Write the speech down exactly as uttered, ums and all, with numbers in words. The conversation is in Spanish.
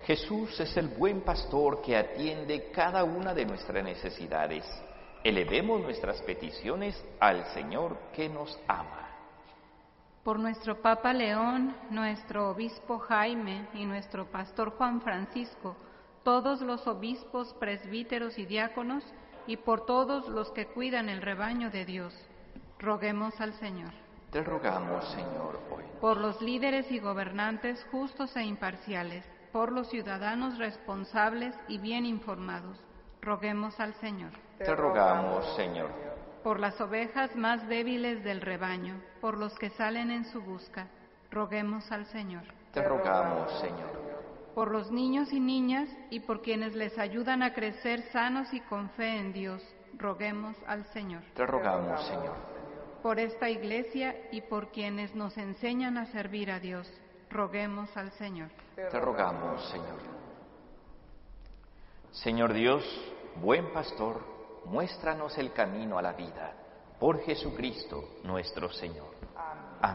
Jesús es el buen pastor que atiende cada una de nuestras necesidades. Elevemos nuestras peticiones al Señor que nos ama. Por nuestro Papa León, nuestro obispo Jaime y nuestro pastor Juan Francisco, todos los obispos, presbíteros y diáconos, y por todos los que cuidan el rebaño de Dios, roguemos al Señor. Te rogamos, Señor, hoy. Por los líderes y gobernantes justos e imparciales, por los ciudadanos responsables y bien informados, roguemos al Señor. Te rogamos, Señor. Por las ovejas más débiles del rebaño, por los que salen en su busca, roguemos al Señor. Te rogamos, Señor. Por los niños y niñas y por quienes les ayudan a crecer sanos y con fe en Dios, roguemos al Señor. Te rogamos, Señor. Por esta Iglesia y por quienes nos enseñan a servir a Dios, roguemos al Señor. Te rogamos, Señor. Señor Dios, buen pastor, muéstranos el camino a la vida. Por Jesucristo nuestro Señor.